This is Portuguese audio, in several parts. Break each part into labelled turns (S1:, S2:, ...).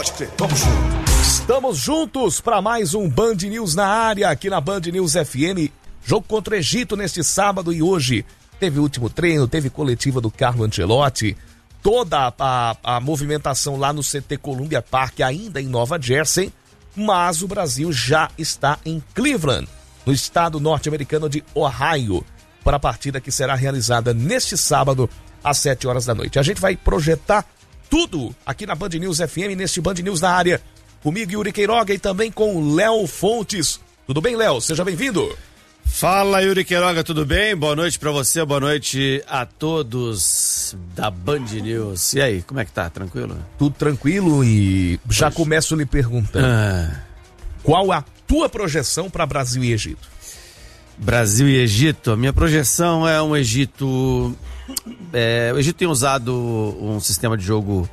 S1: Pode crer, vamos junto.
S2: Estamos juntos para mais um Band News na área, aqui na Band News FM. Jogo contra o Egito neste sábado e hoje teve o último treino, teve coletiva do Carlo Ancelotti, toda a movimentação lá no CT Columbia Park, ainda em Nova Jersey, mas o Brasil já está em Cleveland, no estado norte-americano de Ohio, para a partida que será realizada neste sábado às 7 horas da noite. A gente vai projetar tudo aqui na Band News FM, neste Band News na área, comigo, Yuri Queiroga, e também com o Léo Fontes. Tudo bem, Léo? Seja bem-vindo.
S3: Fala, Yuri Queiroga, tudo bem? Boa noite pra você, boa noite a todos da Band News. E aí, como é que tá? Tranquilo?
S2: Tudo tranquilo e já começo lhe perguntando. Qual a tua projeção para Brasil e Egito?
S3: Brasil e Egito, a minha projeção é um Egito... o Egito tem usado um sistema de jogo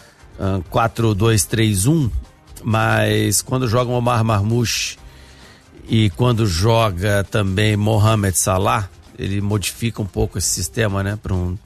S3: 4-2-3-1, mas quando joga Omar Marmoush e quando joga também Mohamed Salah, ele modifica um pouco esse sistema, né, para um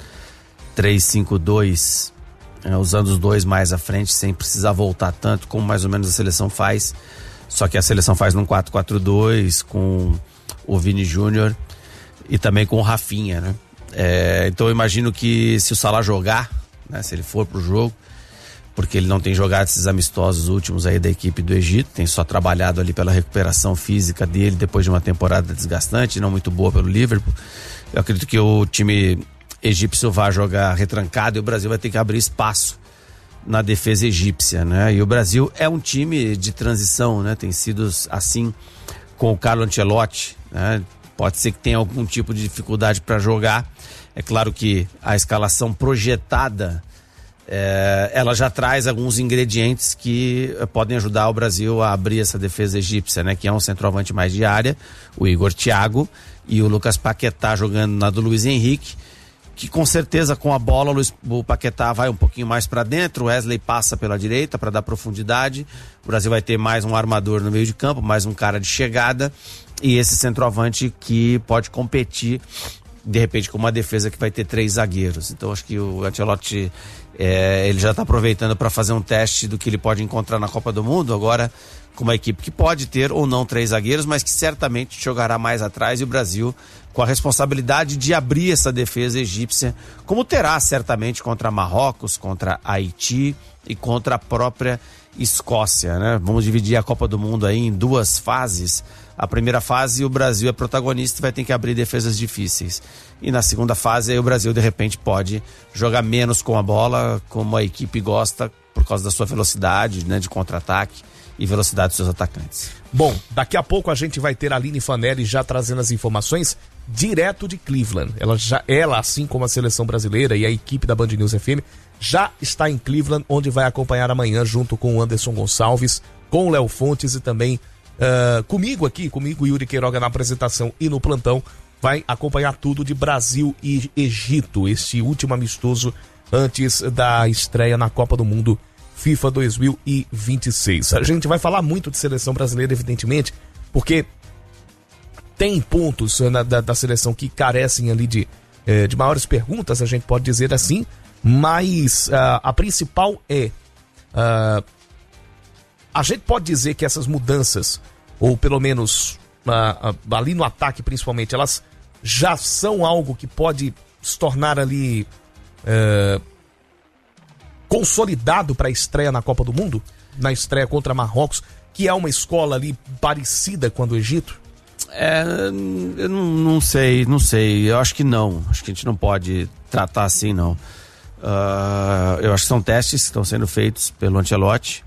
S3: 3-5-2, usando os dois mais à frente, sem precisar voltar tanto, como mais ou menos a seleção faz. Só que a seleção faz num 4-4-2, com o Vini Júnior e também com o Rafinha, né? Então eu imagino que se o Salah jogar, né, se ele for pro jogo, porque ele não tem jogado esses amistosos últimos aí da equipe do Egito, tem só trabalhado ali pela recuperação física dele depois de uma temporada desgastante, não muito boa pelo Liverpool. Eu acredito que o time egípcio vai jogar retrancado e o Brasil vai ter que abrir espaço na defesa egípcia, né? E o Brasil é um time de transição, né? Tem sido assim com o Carlo Ancelotti, né? Pode ser que tenha algum tipo de dificuldade para jogar. É claro que a escalação projetada ela já traz alguns ingredientes que podem ajudar o Brasil a abrir essa defesa egípcia, né? Que é um centroavante mais de área, o Igor Thiago, e o Lucas Paquetá jogando na do Luiz Henrique, que com certeza com a bola o Paquetá vai um pouquinho mais para dentro, o Wesley passa pela direita para dar profundidade, o Brasil vai ter mais um armador no meio de campo, mais um cara de chegada, e esse centroavante que pode competir de repente com uma defesa que vai ter 3 zagueiros. Então acho que o Ancelotti ele já está aproveitando para fazer um teste do que ele pode encontrar na Copa do Mundo, agora com uma equipe que pode ter ou não 3 zagueiros, mas que certamente jogará mais atrás, e o Brasil com a responsabilidade de abrir essa defesa egípcia, como terá certamente contra Marrocos, contra Haiti e contra a própria Escócia, né? Vamos dividir a Copa do Mundo aí em 2 fases. A primeira fase o Brasil é protagonista e vai ter que abrir defesas difíceis. E na segunda fase aí o Brasil de repente pode jogar menos com a bola, como a equipe gosta, por causa da sua velocidade, né, de contra-ataque e velocidade dos seus atacantes.
S2: Bom, daqui a pouco a gente vai ter a Aline Fanelli já trazendo as informações direto de Cleveland. Ela, assim como a seleção brasileira e a equipe da Band News FM, já está em Cleveland, onde vai acompanhar amanhã junto com o Anderson Gonçalves, com o Léo Fontes e também comigo Yuri Queiroga na apresentação e no plantão, vai acompanhar tudo de Brasil e Egito, este último amistoso antes da estreia na Copa do Mundo FIFA 2026. A gente vai falar muito de seleção brasileira, evidentemente, porque tem pontos da seleção que carecem ali de maiores perguntas, a gente pode dizer assim, mas a principal a gente pode dizer que essas mudanças, ou pelo menos ali no ataque principalmente, elas já são algo que pode se tornar ali consolidado para a estreia na Copa do Mundo, na estreia contra Marrocos, que é uma escola ali parecida com a do Egito?
S3: Eu não sei, eu acho que não, acho que a gente não pode tratar assim, não. Eu acho que são testes que estão sendo feitos pelo Ancelotti,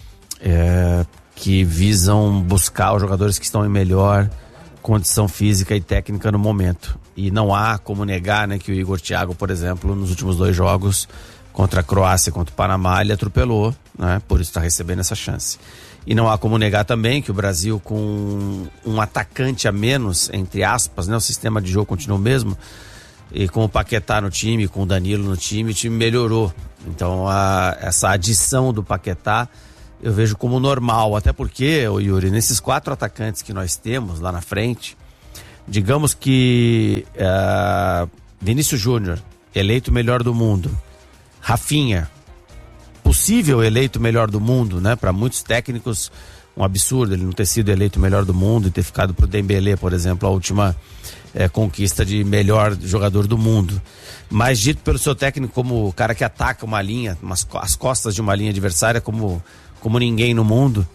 S3: que visam buscar os jogadores que estão em melhor condição física e técnica no momento, e não há como negar, né, que o Igor Thiago, por exemplo, nos últimos 2 jogos contra a Croácia e contra o Panamá, ele atropelou, né, por isso está recebendo essa chance. E não há como negar também que o Brasil, com um atacante a menos, entre aspas, né, o sistema de jogo continua o mesmo, e com o Paquetá no time, com o Danilo no time, o time melhorou. Então essa adição do Paquetá eu vejo como normal, até porque, Yuri, nesses 4 atacantes que nós temos lá na frente, digamos que Vinícius Júnior, eleito melhor do mundo, Rafinha, possível eleito melhor do mundo, né? Para muitos técnicos, um absurdo ele não ter sido eleito melhor do mundo e ter ficado pro Dembélé, por exemplo, a última conquista de melhor jogador do mundo. Mas dito pelo seu técnico como o cara que ataca uma linha, as costas de uma linha adversária como ninguém no mundo,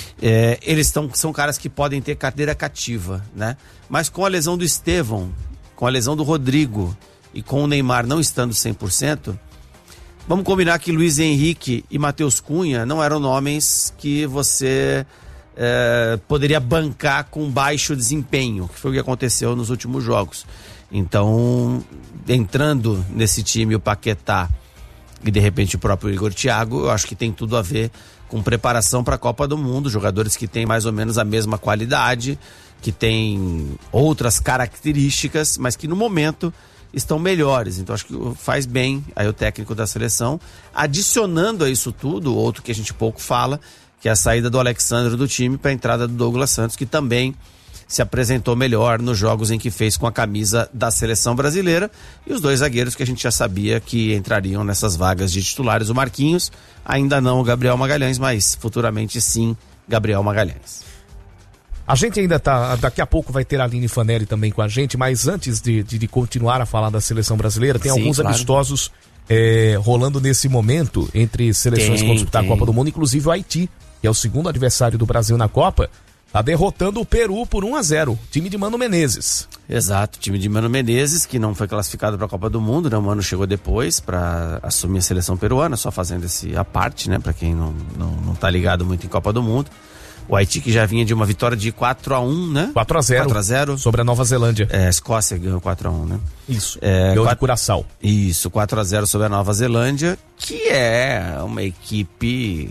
S3: são caras que podem ter carteira cativa, né? Mas com a lesão do Estevão, com a lesão do Rodrigo e com o Neymar não estando 100%, vamos combinar que Luiz Henrique e Matheus Cunha não eram nomes que você poderia bancar com baixo desempenho, que foi o que aconteceu nos últimos jogos. Então, entrando nesse time o Paquetá e de repente o próprio Igor Thiago, eu acho que tem tudo a ver com preparação para a Copa do Mundo, jogadores que têm mais ou menos a mesma qualidade, que têm outras características, mas que no momento estão melhores. Então acho que faz bem aí o técnico da seleção, adicionando a isso tudo, outro que a gente pouco fala, que é a saída do Alexandre do time para a entrada do Douglas Santos, que também se apresentou melhor nos jogos em que fez com a camisa da seleção brasileira, e os dois zagueiros que a gente já sabia que entrariam nessas vagas de titulares, o Marquinhos, ainda não o Gabriel Magalhães, mas futuramente sim, Gabriel Magalhães.
S2: A gente ainda daqui a pouco vai ter a Aline Fanelli também com a gente, mas antes de continuar a falar da seleção brasileira, tem alguns amistosos rolando nesse momento entre seleções que vão disputar a Copa do Mundo, inclusive o Haiti, que é o segundo adversário do Brasil na Copa, tá derrotando o Peru por 1-0, time de Mano Menezes. Exato, time de Mano Menezes, que não foi classificado para a Copa do Mundo, né? O Mano chegou depois para assumir a seleção peruana, só fazendo a parte, né? Para quem não tá ligado muito em Copa do Mundo. O Haiti, que já vinha de uma vitória de 4-1, né? 4-0 sobre a Nova Zelândia. A Escócia ganhou 4-1, né? Isso, ganhou de Curaçao. Isso, 4-0 sobre a Nova Zelândia, que é uma equipe...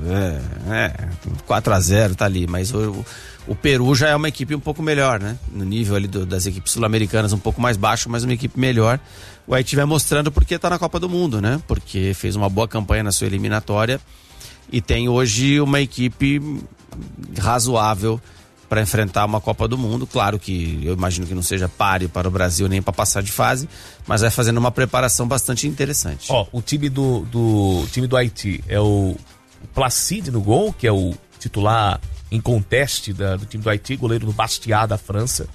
S2: 4-0 tá ali, mas o Peru já é uma equipe um pouco melhor, né? No nível ali das equipes sul-americanas um pouco mais baixo, mas uma equipe melhor. O Haiti vai mostrando porque tá na Copa do Mundo, né? Porque fez uma boa campanha na sua eliminatória e tem hoje uma equipe razoável para enfrentar uma Copa do Mundo. Claro que eu imagino que não seja páreo para o Brasil nem para passar de fase, mas vai fazendo uma preparação bastante interessante. O time do Haiti é o Placide no gol, que é o titular em conteste do time do Haiti, goleiro do Bastia da França.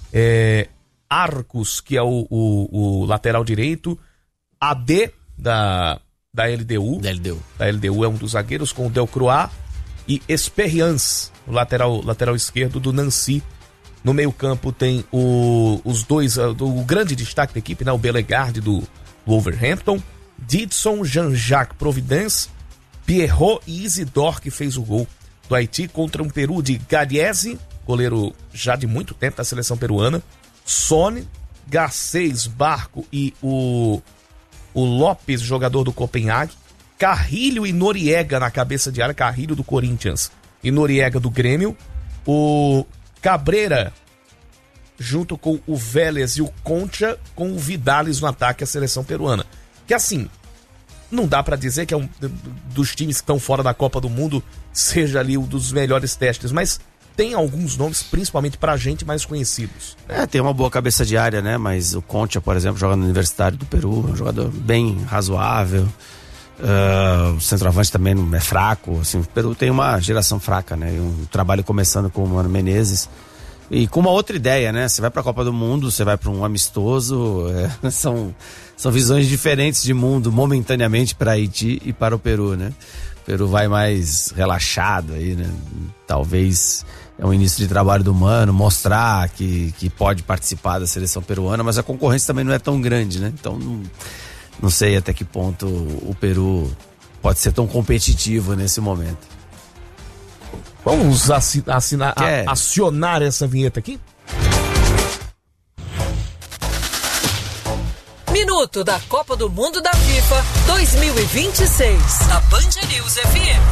S2: Arcos, que é o lateral direito. AD da LDU. Da LDU é um dos zagueiros, com o Delcroix. E Esperians, o lateral esquerdo do Nancy. No meio campo tem os dois, o grande destaque da equipe, né? O Bellegarde do Wolverhampton, Didson, Jean-Jacques Providence, Pierrot e Isidore, que fez o gol do Haiti contra um Peru de Gadiese, goleiro já de muito tempo da seleção peruana, Sone, Garcês, Barco e o Lopes, jogador do Copenhague, Carrilho e Noriega na cabeça de área, Carrilho do Corinthians e Noriega do Grêmio, o Cabreira junto com o Vélez e o Concha, com o Vidales no ataque, a seleção peruana. Que assim, não dá pra dizer que é um dos times que estão fora da Copa do Mundo seja ali um dos melhores testes, mas tem alguns nomes, principalmente pra gente, mais conhecidos. Tem uma boa cabeça de área, né? Mas o Concha, por exemplo, joga no Universitário do Peru, um jogador bem razoável. O centroavante também não é fraco, assim, o Peru tem uma geração fraca, né? Um trabalho começando com o Mano Menezes e com uma outra ideia, né? Você vai pra Copa do Mundo, você vai pra um amistoso, são visões diferentes de mundo momentaneamente para Haiti e para o Peru, né? O Peru vai mais relaxado aí, né? Talvez é um início de trabalho do Mano, mostrar que pode participar da seleção peruana, mas a concorrência também não é tão grande, né? Então não sei até que ponto o Peru pode ser tão competitivo nesse momento. Vamos acionar essa vinheta aqui?
S1: Minuto da Copa do Mundo da FIFA 2026, na Band News FM.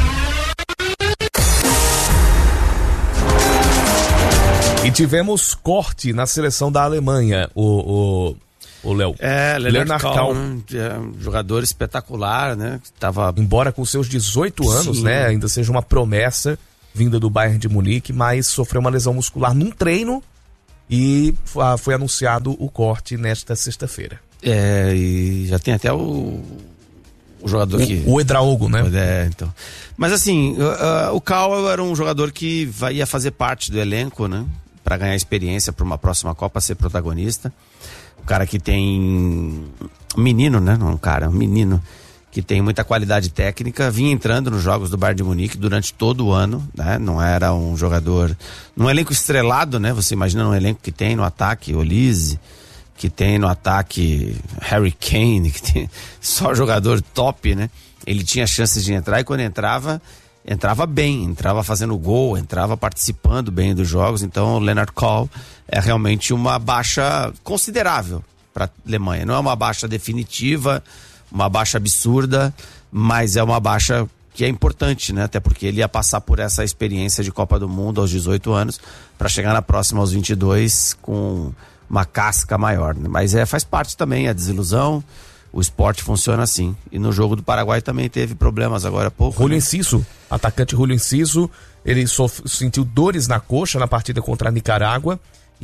S2: E tivemos corte na seleção da Alemanha, o Léo.
S3: Leonard Kahn, jogador espetacular, né?
S2: Embora com seus 18 anos, sim, né? Ainda seja uma promessa vinda do Bayern de Munique, mas sofreu uma lesão muscular num treino e foi anunciado o corte nesta sexta-feira.
S3: E já tem até o o jogador que...
S2: O Edraogo, né?
S3: Então. Mas assim, o Cowell era um jogador que ia fazer parte do elenco, né? Para ganhar experiência para uma próxima Copa, ser protagonista. Um cara que tem... Um menino, né? Não, um menino que tem muita qualidade técnica, vinha entrando nos jogos do Bayern de Munique durante todo o ano, né? Não era um jogador... Num elenco estrelado, né? Você imagina um elenco que tem no ataque Olise, que tem no ataque Harry Kane, que tem só jogador top, né? Ele tinha chances de entrar e quando entrava bem, entrava fazendo gol, entrava participando bem dos jogos. Então o Leonard Cowell é realmente uma baixa considerável para a Alemanha. Não é uma baixa definitiva, uma baixa absurda, mas é uma baixa que é importante, né? Até porque ele ia passar por essa experiência de Copa do Mundo aos 18 anos para chegar na próxima aos 22 com uma casca maior, né? Mas faz parte também a desilusão, o esporte funciona assim. E no jogo do Paraguai também teve problemas agora há pouco.
S2: Julio Enciso, atacante Julio Enciso, ele sentiu dores na coxa na partida contra a Nicarágua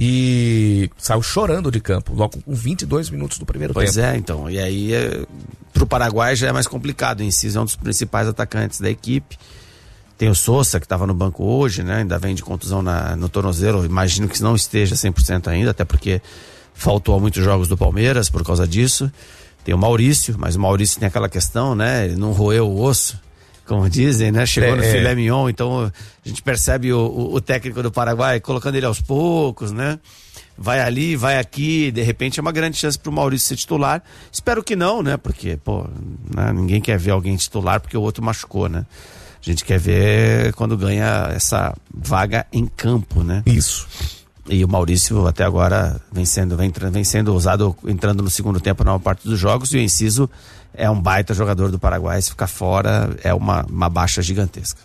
S2: e saiu chorando de campo, logo com 22 minutos do primeiro tempo.
S3: Pois é, então, e aí pro Paraguai já é mais complicado. O Enciso é um dos principais atacantes da equipe. Tem o Sousa, que estava no banco hoje, né? Ainda vem de contusão no tornozelo. Imagino que não esteja 100% ainda, até porque faltou a muitos jogos do Palmeiras por causa disso. Tem o Maurício, mas o Maurício tem aquela questão, né? Ele não roeu o osso, como dizem, né? Chegou no filé mignon, então a gente percebe o técnico do Paraguai colocando ele aos poucos, né? Vai ali, vai aqui, de repente é uma grande chance pro Maurício ser titular. Espero que não, né? Porque, né? Ninguém quer ver alguém titular porque o outro machucou, né? A gente quer ver quando ganha essa vaga em campo, né?
S2: Isso.
S3: E o Maurício até agora vem sendo usado, entrando no segundo tempo na maior parte dos jogos, e o Enciso é um baita jogador do Paraguai. Se ficar fora é uma baixa gigantesca.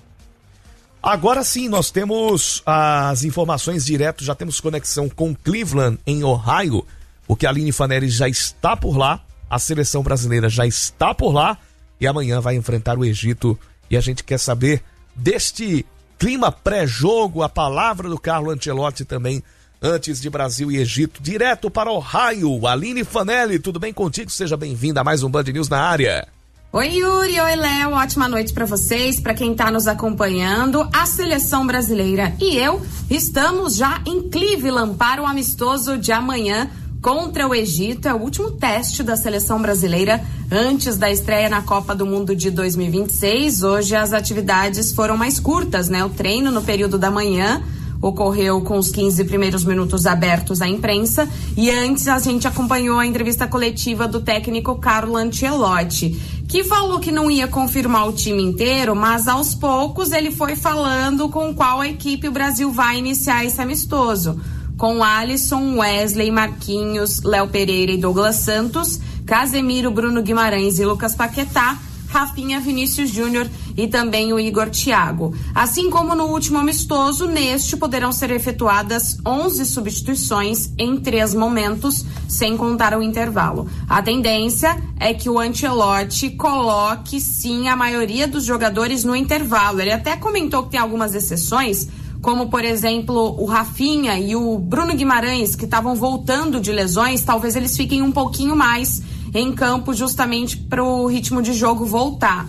S2: Agora sim, nós temos as informações direto, já temos conexão com Cleveland, em Ohio, porque a Aline Fanelli já está por lá, a seleção brasileira já está por lá, e amanhã vai enfrentar o Egito. E a gente quer saber deste clima pré-jogo, a palavra do Carlo Ancelotti também, antes de Brasil e Egito, direto para Ohio. Aline Fanelli, tudo bem contigo? Seja bem-vinda a mais um Band News na área.
S4: Oi, Yuri, oi, Léo, ótima noite para vocês, para quem tá nos acompanhando. A seleção brasileira e eu estamos já em Cleveland para o amistoso de amanhã contra o Egito. É o último teste da seleção brasileira antes da estreia na Copa do Mundo de 2026. Hoje as atividades foram mais curtas, né? O treino no período da manhã ocorreu com os 15 primeiros minutos abertos à imprensa e antes a gente acompanhou a entrevista coletiva do técnico Carlo Ancelotti, que falou que não ia confirmar o time inteiro, mas aos poucos ele foi falando com qual equipe o Brasil vai iniciar esse amistoso. Com Alisson, Wesley, Marquinhos, Léo Pereira e Douglas Santos, Casemiro, Bruno Guimarães e Lucas Paquetá, Rafinha, Vinícius Júnior e também o Igor Thiago. Assim como no último amistoso, neste poderão ser efetuadas 11 substituições em 3 momentos, sem contar o intervalo. A tendência é que o Ancelotti coloque, sim, a maioria dos jogadores no intervalo. Ele até comentou que tem algumas exceções, como, por exemplo, o Rafinha e o Bruno Guimarães, que estavam voltando de lesões, talvez eles fiquem um pouquinho mais em campo justamente para o ritmo de jogo voltar.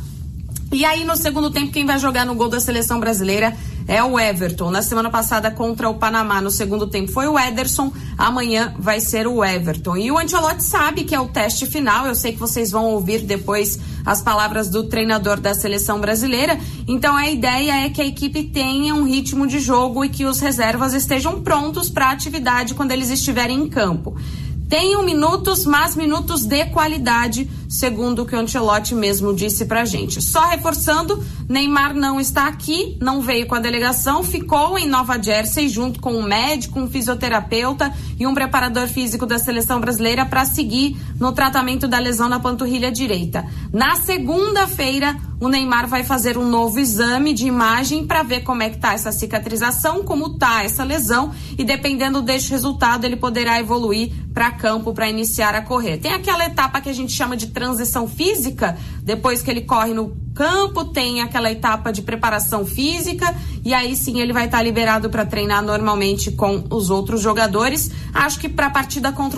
S4: E aí, no segundo tempo, quem vai jogar no gol da seleção brasileira é o Everton. Na semana passada, contra o Panamá, no segundo tempo, foi o Ederson. Amanhã vai ser o Everton. E o Ancelotti sabe que é o teste final. Eu sei que vocês vão ouvir depois as palavras do treinador da seleção brasileira. Então, a ideia é que a equipe tenha um ritmo de jogo e que os reservas estejam prontos para a atividade quando eles estiverem em campo. Tenham minutos, mas minutos de qualidade, segundo o que o Ancelotti mesmo disse pra gente. Só reforçando, Neymar não está aqui, não veio com a delegação, ficou em Nova Jersey junto com um médico, um fisioterapeuta e um preparador físico da seleção brasileira para seguir no tratamento da lesão na panturrilha direita. Na segunda-feira, o Neymar vai fazer um novo exame de imagem para ver como é que tá essa cicatrização, como tá essa lesão, e dependendo deste resultado ele poderá evoluir para campo para iniciar a correr. Tem aquela etapa que a gente chama de transição física, depois que ele corre no campo, tem aquela etapa de preparação física e aí sim ele vai estar liberado para treinar normalmente com os outros jogadores. Acho que para a partida contra